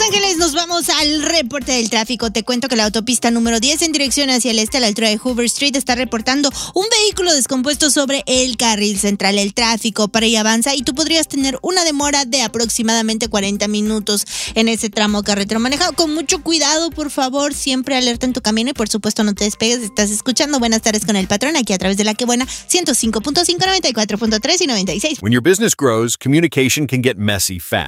Ángeles, nos vamos al reporte del tráfico. Te cuento que la autopista número 10 en dirección hacia el este a la altura de Hoover Street está reportando un vehículo descompuesto sobre el carril central. El tráfico para ella avanza y tú podrías tener una demora de aproximadamente 40 minutos en ese tramo carretero. Manejado con mucho cuidado, por favor, siempre alerta en tu camino y por supuesto no te despegues. Estás escuchando Buenas Tardes con el Patrón aquí a través de La Que Buena 105.5, 94.3 y 96. When your business grows, communication can get messy fast.